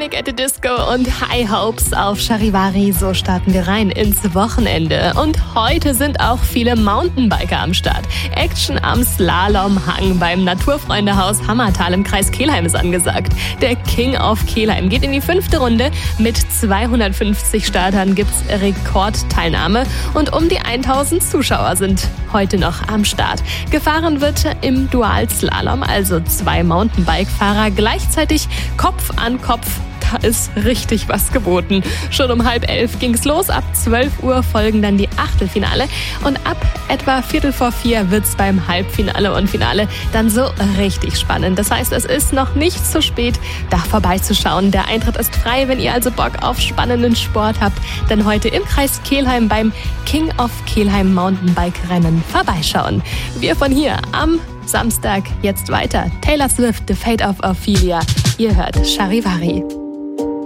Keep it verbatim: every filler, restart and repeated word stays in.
Panic at the Disco und High Hopes auf Charivari. So starten wir rein ins Wochenende. Und heute sind auch viele Mountainbiker am Start. Action am Slalomhang beim Naturfreundehaus Hammertal im Kreis Kelheim ist angesagt. Der King of Kelheim geht in die fünfte Runde. Mit zweihundertfünfzig Startern gibt's Rekordteilnahme und um die tausend Zuschauer sind heute noch am Start. Gefahren wird im Dualslalom, also zwei Mountainbike-Fahrer gleichzeitig Kopf an Kopf. Da ist richtig was geboten. Schon um halb elf ging's los, ab zwölf Uhr folgen dann die Achtelfinale und ab etwa Viertel vor vier wird's beim Halbfinale und Finale dann so richtig spannend. Das heißt, es ist noch nicht zu spät, da vorbeizuschauen. Der Eintritt ist frei, wenn ihr also Bock auf spannenden Sport habt, dann heute im Kreis Kelheim beim King of Kelheim Mountainbike-Rennen vorbeischauen. Wir von hier am Samstag jetzt weiter. Taylor Swift, The Fate of Ophelia. Ihr hört Charivari.